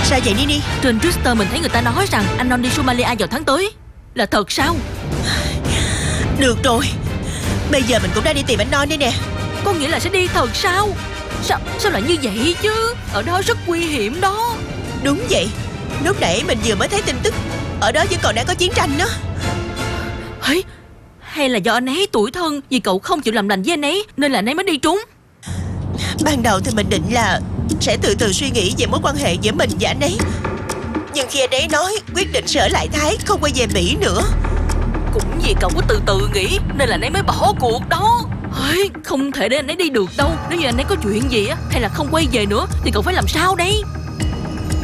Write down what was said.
Sao vậy Nini? Trên Twitter mình thấy người ta nói rằng anh Non đi Somalia vào tháng tới. Là thật sao? Được rồi, bây giờ mình cũng đang đi tìm anh Non đây nè. Có nghĩa là sẽ đi thật sao? Sao lại như vậy chứ? Ở đó rất nguy hiểm đó. Đúng vậy, lúc nãy mình vừa mới thấy tin tức ở đó vẫn còn đang có chiến tranh đó. Hay là do anh ấy tủi thân vì cậu không chịu làm lành với anh ấy nên là anh ấy mới đi trúng? Ban đầu thì mình định là sẽ từ từ suy nghĩ về mối quan hệ giữa mình và anh ấy, nhưng khi anh ấy nói quyết định sẽ ở lại Thái, không quay về Mỹ nữa. Cũng vì cậu có từ từ nghĩ nên là anh ấy mới bỏ cuộc đó. Không thể để anh ấy đi được đâu. Nếu như anh ấy có chuyện gì á hay là không quay về nữa thì cậu phải làm sao đây?